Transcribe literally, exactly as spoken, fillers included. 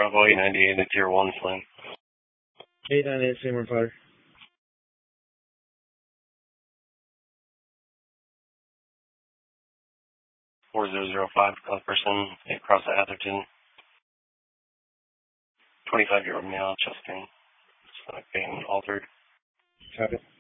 Bravo eight ninety-eight at tier one slam. eight ninety-eight, Seymour Fighter. four zero zero five, person across the Atherton. twenty-five year old male, chest pain. Stomach pain altered. Copy.